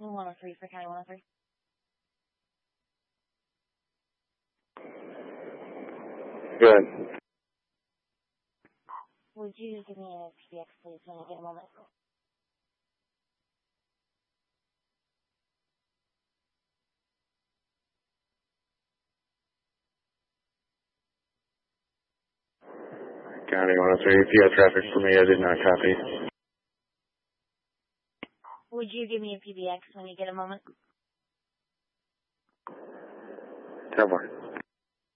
103 for County 103. Good. Would you give me a PBX, please, when you get a moment? County 103, if you have traffic for me, I did not copy. Would you give me a PBX when you get a moment? 10-4.